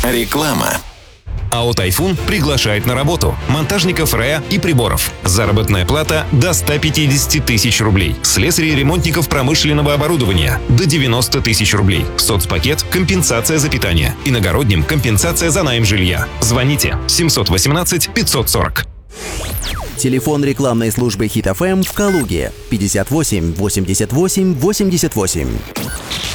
Реклама. АО «Тайфун» приглашает на работу монтажников РЭА и приборов. Заработная плата до 150 тысяч рублей. Слесарей и ремонтников промышленного оборудования до 90 тысяч рублей. Соцпакет – компенсация за питание. Иногородним – компенсация за найм жилья. Звоните 718 540. Телефон рекламной службы Хит FM в Калуге 58 88 88.